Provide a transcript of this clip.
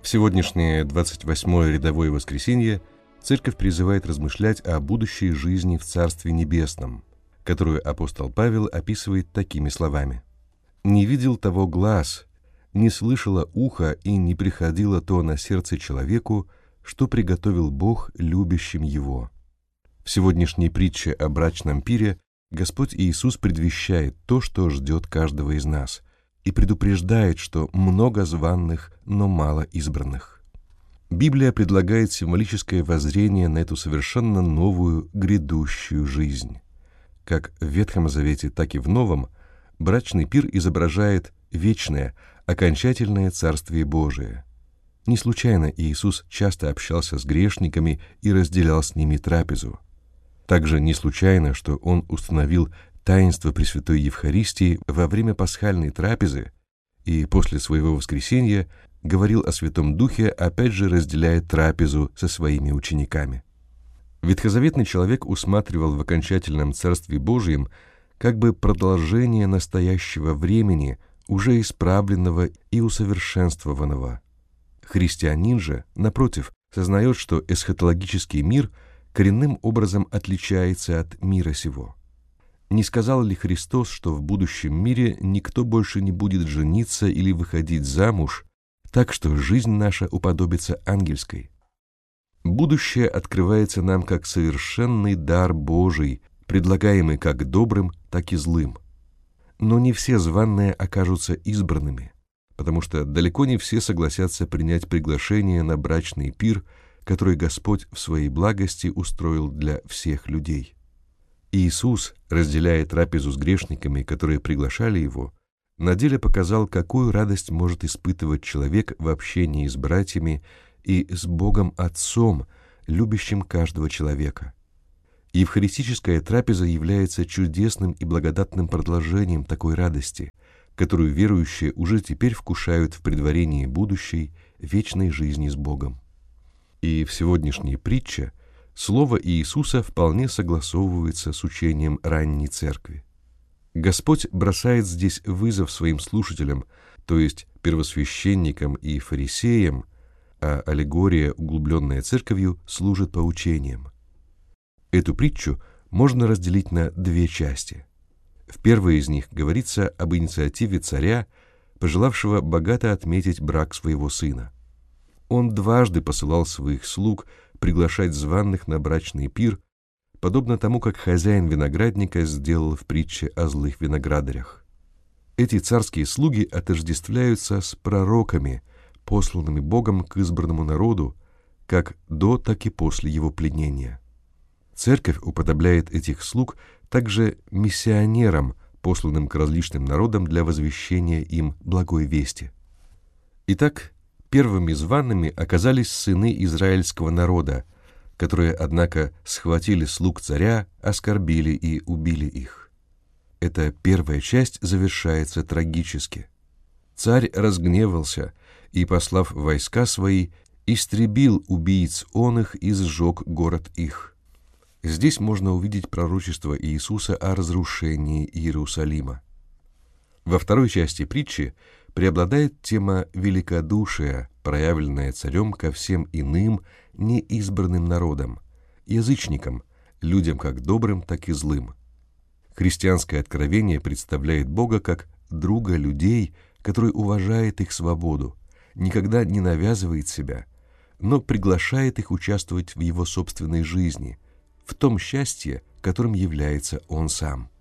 В сегодняшнее 28-е рядовое воскресенье Церковь призывает размышлять о будущей жизни в Царстве Небесном, которую апостол Павел описывает такими словами: «Не видел того глаз, не слышало ухо и не приходило то на сердце человеку, что приготовил Бог любящим Его». В сегодняшней притче о брачном пире Господь Иисус предвещает то, что ждет каждого из нас, и предупреждает, что много званных, но мало избранных. Библия предлагает символическое воззрение на эту совершенно новую грядущую жизнь. Как в Ветхом Завете, так и в Новом брачный пир изображает вечное, окончательное Царствие Божие. Не случайно Иисус часто общался с грешниками и разделял с ними трапезу. Также не случайно, что Он установил таинство Пресвятой Евхаристии во время пасхальной трапезы и после своего воскресения говорил о Святом Духе, опять же разделяя трапезу со своими учениками. Ветхозаветный человек усматривал в окончательном Царстве Божьем как бы продолжение настоящего времени, уже исправленного и усовершенствованного. Христианин же, напротив, сознает, что эсхатологический мир коренным образом отличается от мира сего. Не сказал ли Христос, что в будущем мире никто больше не будет жениться или выходить замуж, так что жизнь наша уподобится ангельской? Будущее открывается нам как совершенный дар Божий, предлагаемый как добрым, так и злым. Но не все званные окажутся избранными, потому что далеко не все согласятся принять приглашение на брачный пир, который Господь в своей благости устроил для всех людей. Иисус, разделяя трапезу с грешниками, которые приглашали Его, на деле показал, какую радость может испытывать человек в общении с братьями и с Богом Отцом, любящим каждого человека. Евхаристическая трапеза является чудесным и благодатным продолжением такой радости, которую верующие уже теперь вкушают в предварении будущей вечной жизни с Богом. И в сегодняшней притче слово Иисуса вполне согласовывается с учением ранней церкви. Господь бросает здесь вызов своим слушателям, то есть первосвященникам и фарисеям, а аллегория, углубленная церковью, служит поучением. Эту притчу можно разделить на две части. В первой из них говорится об инициативе царя, пожелавшего богато отметить брак своего сына. Он дважды посылал своих слуг приглашать званых на брачный пир, подобно тому, как хозяин виноградника сделал в притче о злых виноградарях. Эти царские слуги отождествляются с пророками, посланными Богом к избранному народу, как до, так и после его пленения. Церковь уподобляет этих слуг также миссионерам, посланным к различным народам для возвещения им благой вести. Итак, первыми зваными оказались сыны израильского народа, которые, однако, схватили слуг царя, оскорбили и убили их. Эта первая часть завершается трагически. Царь разгневался и, послав войска свои, истребил убийц оных и сжег город их. Здесь можно увидеть пророчество Иисуса о разрушении Иерусалима. Во второй части притчи преобладает тема великодушия, проявленная царем ко всем иным, неизбранным народам, язычникам, людям как добрым, так и злым. Христианское откровение представляет Бога как друга людей, который уважает их свободу, никогда не навязывает себя, но приглашает их участвовать в его собственной жизни, в том счастье, которым является Он сам.